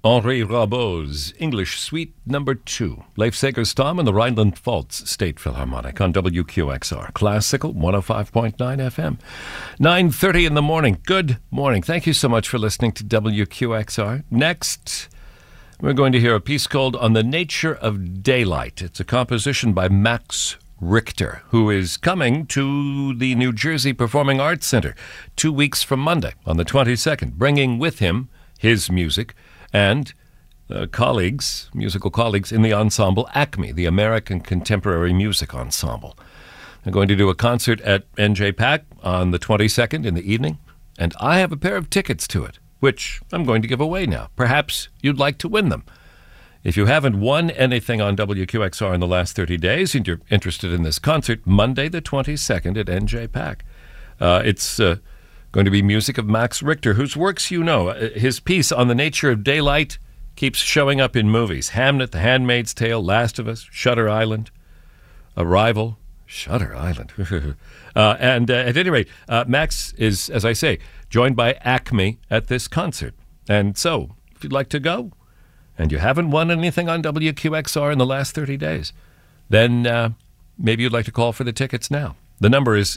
Henri Rabault's English Suite Number 2. Leif Segerstam and the Rhineland-Pfalz State Philharmonic on WQXR. Classical 105.9 FM. 9:30 in the morning. Good morning. Thank you so much for listening to WQXR. Next, we're going to hear a piece called On the Nature of Daylight. It's a composition by Max Richter, who is coming to the New Jersey Performing Arts Center 2 weeks from Monday on the 22nd, bringing with him his music and musical colleagues in the ensemble ACME, the American Contemporary Music Ensemble. They're going to do a concert at NJPAC on the 22nd in the evening, and I have a pair of tickets to it, which I'm going to give away now. Perhaps you'd like to win them. If you haven't won anything on WQXR in the last 30 days and you're interested in this concert, Monday the 22nd at NJPAC. It's going to be music of Max Richter, whose works you know. His piece On the Nature of Daylight keeps showing up in movies. Hamnet, The Handmaid's Tale, Last of Us, Shutter Island, Arrival. Shutter Island. And at any rate, Max is, as I say, joined by ACME at this concert. And so, if you'd like to go, and you haven't won anything on WQXR in the last 30 days, then maybe you'd like to call for the tickets now. The number is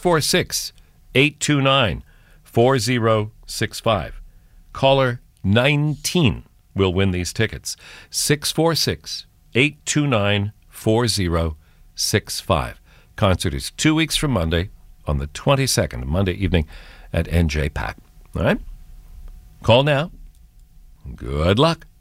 646-829-4065. Caller 19 will win these tickets. 646-829-4065. Concert is 2 weeks from Monday on the 22nd, Monday evening at NJPAC. All right? Call now. Good luck.